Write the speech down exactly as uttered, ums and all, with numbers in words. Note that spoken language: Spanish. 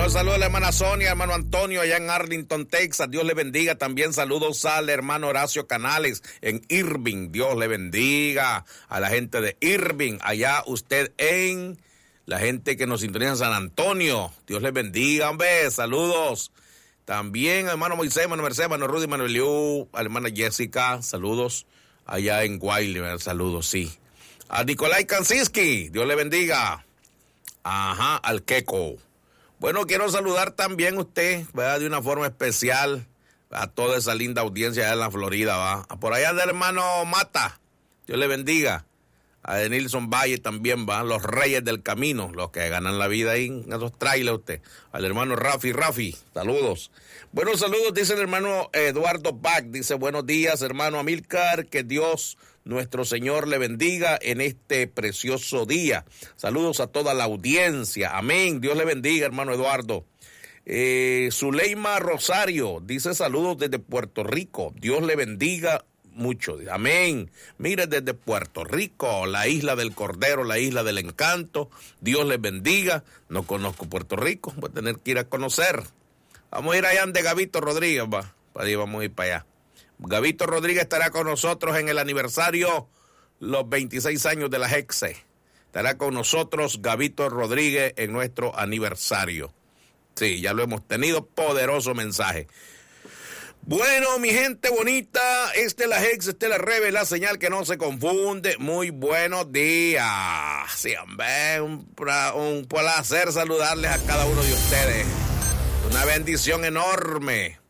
Bueno, saludos a la hermana Sonia, hermano Antonio, allá en Arlington, Texas. Dios le bendiga. También saludos al hermano Horacio Canales en Irving. Dios le bendiga a la gente de Irving. Allá usted en la gente que nos sintoniza en San Antonio. Dios le bendiga, hombre. Saludos. También hermano Moisés, hermano Mercedes, hermano Rudy, hermano Eliú, a la hermana Jessica. Saludos allá en Wiley. Saludos, sí. A Nicolai Kansiski. Dios le bendiga. Ajá, al Queco. Bueno, quiero saludar también a usted, ¿verdad? De una forma especial a toda esa linda audiencia allá en la Florida, ¿va? Por allá del hermano Mata, Dios le bendiga. A Denilson Valle también, ¿va? Los reyes del camino, los que ganan la vida ahí en esos trailers usted. Al hermano Rafi, Rafi, saludos. Buenos saludos, dice el hermano Eduardo Bach, dice buenos días, hermano Amílcar, que Dios nuestro Señor le bendiga en este precioso día. Saludos a toda la audiencia. Amén. Dios le bendiga, hermano Eduardo. Eh, Zuleima Rosario dice saludos desde Puerto Rico. Dios le bendiga mucho. Amén. Mire, desde Puerto Rico, la isla del Cordero, la isla del Encanto. Dios les bendiga. No conozco Puerto Rico. Voy a tener que ir a conocer. Vamos a ir allá de Gavito Rodríguez, va. Para ahí vamos a ir para allá. Gavito Rodríguez estará con nosotros en el aniversario, los veintiséis años de la Hexe. Estará con nosotros Gavito Rodríguez en nuestro aniversario. Sí, ya lo hemos tenido, poderoso mensaje. Bueno, mi gente bonita, este es la Hexe, este es la Rebe, la señal que no se confunde. Muy buenos días. Sí, hombre, un, un placer saludarles a cada uno de ustedes. Una bendición enorme.